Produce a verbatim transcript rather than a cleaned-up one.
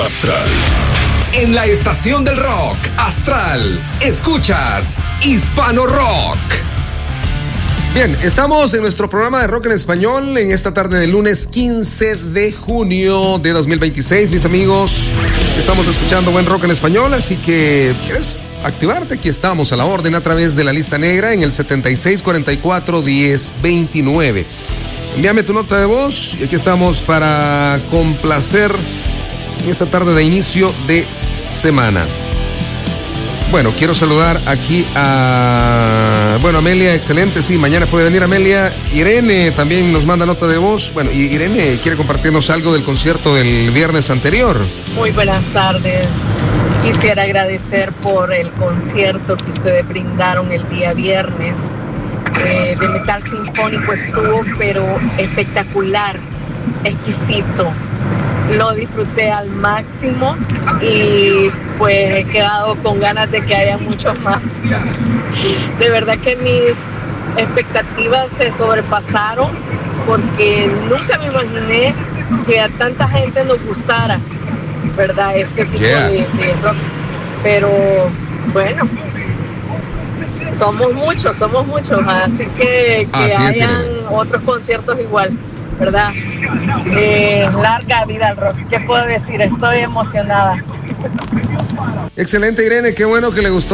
Astral. En la estación del rock, Astral, escuchas Hispano Rock. Bien, estamos en nuestro programa de rock en español en esta tarde del lunes quince de junio de dos mil veintiséis, mis amigos. Estamos escuchando buen rock en español, así que ¿quieres activarte? Aquí estamos a la orden a través de la lista negra en el setenta y seis cuarenta y cuatro diez veintinueve. Envíame tu nota de voz y aquí estamos para complacer en esta tarde de inicio de semana. Bueno, quiero saludar aquí a... Bueno, Amelia, excelente, sí, mañana puede venir Amelia. Irene también nos manda nota de voz. Bueno, y Irene quiere compartirnos algo del concierto del viernes anterior. Muy buenas tardes. Quisiera agradecer por el concierto que ustedes brindaron el día viernes. Eh, de metal sinfónico estuvo, pero espectacular, exquisito. Lo disfruté al máximo y pues he quedado con ganas de que haya muchos más. De verdad que mis expectativas se sobrepasaron porque nunca me imaginé que a tanta gente nos gustara, ¿verdad? Este tipo yeah. de, de rock. Pero bueno, somos muchos, somos muchos, así que que así hayan es, otros conciertos igual, ¿verdad? Eh, larga vida al rock. ¿Qué puedo decir? Estoy emocionada. Excelente, Irene, qué bueno que le gustó